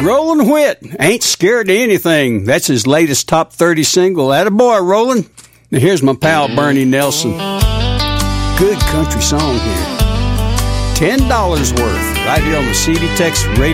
Roland Witt, Ain't Scared of Anything. That's his latest top 30 single. Attaboy, Roland. Now here's my pal Bernie Nelson. Good country song here. $10 worth right here on the CD Tex Radio.